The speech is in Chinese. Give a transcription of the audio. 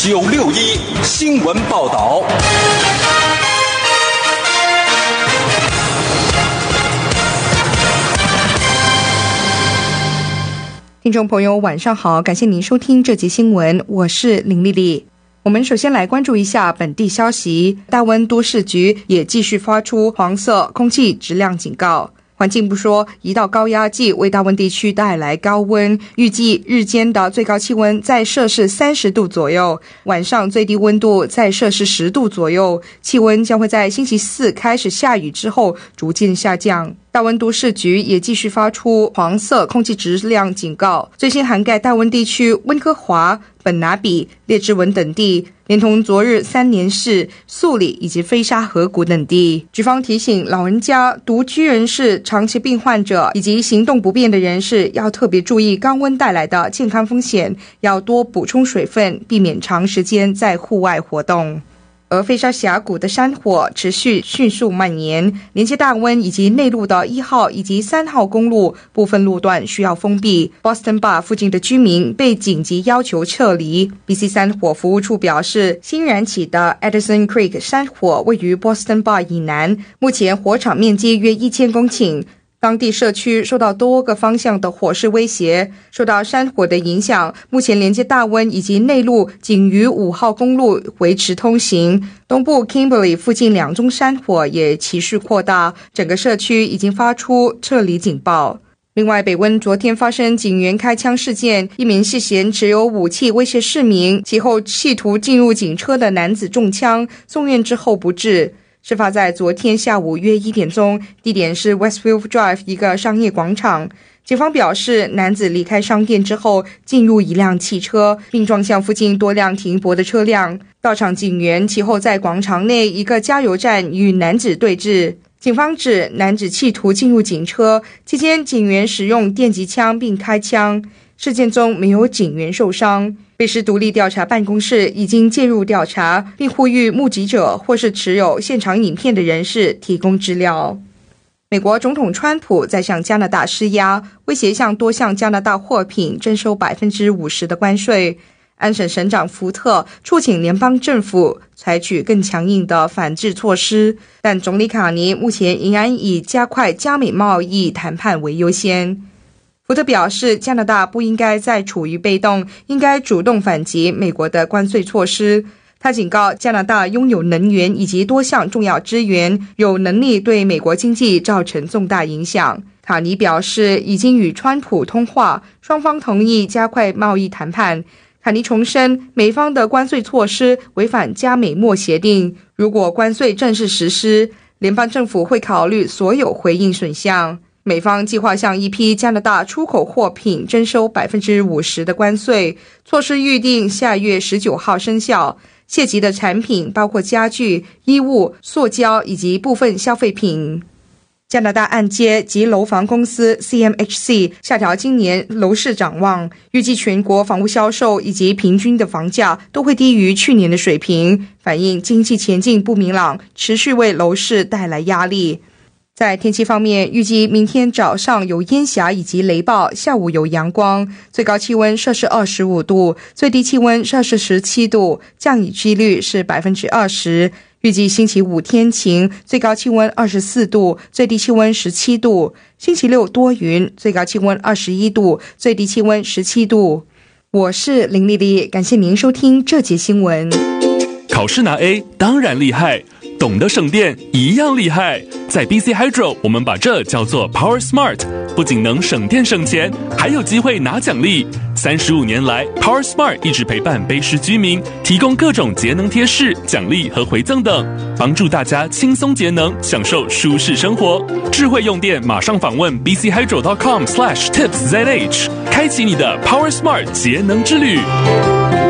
961新闻报道。 听众朋友晚上好，感谢您收听这集新闻，我是林丽丽。我们首先来关注一下本地消息，大温都市局也继续发出黄色空气质量警告。环境部说，一道高压脊为大温地区带来高温，预计日间的最高气温在摄氏30度左右，晚上最低温度在摄氏10度左右，气温将会在星期四开始下雨之后逐渐下降。大温都市局也继续发出黄色空气质量警告，最新涵盖大温地区温哥华、本拿比、列治文等地，连同昨日三年市、素里以及菲沙河谷等地。局方提醒老人家、独居人士、长期病患者以及行动不便的人士要特别注意高温带来的健康风险，要多补充水分，避免长时间在户外活动。而菲沙峡谷的山火持续迅速蔓延，连接大温以及内陆的1号以及3号公路部分路段需要封闭。Boston Bar 附近的居民被紧急要求撤离。BC 山火服务处表示，新燃起的 Edison Creek 山火位于 Boston Bar 以南，目前火场面积约1000公顷。当地社区受到多个方向的火势威胁，受到山火的影响，目前连接大温以及内陆仅于5号公路维持通行。东部 Kimberley 附近2宗山火也持续扩大，整个社区已经发出撤离警报。另外，北温昨天发生警员开枪事件，一名涉嫌持有武器威胁市民，其后企图进入警车的男子中枪，送院之后不治。事发在昨天下午约1点钟，地点是 Westview Drive 一个商业广场。警方表示，男子离开商店之后进入一辆汽车，并撞向附近多辆停泊的车辆。到场警员其后在广场内一个加油站与男子对峙。警方指男子企图进入警车，期间警员使用电击枪并开枪。事件中没有警员受伤。北市独立调查办公室已经介入调查，并呼吁目击者或是持有现场影片的人士提供资料。美国总统川普在向加拿大施压，威胁向多项加拿大货品征收 50% 的关税。安省省长福特促请联邦政府采取更强硬的反制措施，但总理卡尼目前仍然以加快加美贸易谈判为优先。福特表示，加拿大不应该再处于被动，应该主动反击美国的关税措施。他警告，加拿大拥有能源以及多项重要资源，有能力对美国经济造成重大影响。卡尼表示，已经与川普通话，双方同意加快贸易谈判。卡尼重申，美方的关税措施违反加美墨协定，如果关税正式实施，联邦政府会考虑所有回应选项。美方计划向一批加拿大出口货品征收 50% 的关税，措施预定下月19号生效。涉及的产品包括家具、衣物、塑胶以及部分消费品。加拿大按揭及楼房公司 CMHC 下调今年楼市展望，预计全国房屋销售以及平均的房价都会低于去年的水平，反映经济前景不明朗，持续为楼市带来压力。在天气方面，预计明天早上有烟霞以及雷暴，下午有阳光，最高气温摄氏25度，最低气温摄氏17度，降雨几率是 20%。预计星期五天晴，最高气温24度，最低气温17度。星期六多云，最高气温21度，最低气温17度。我是林丽丽，感谢您收听这节新闻。 考试拿 A 当然厉害，懂得省电一样厉害。在 BC Hydro 我们把这叫做 Power Smart， 不仅能省电省钱，还有机会拿奖励。35年来 Power Smart 一直陪伴卑诗居民，提供各种节能贴士、奖励和回赠等，帮助大家轻松节能，享受舒适生活。智慧用电马上访问 bchydro.com/tipszh， 开启你的 Power Smart 节能之旅。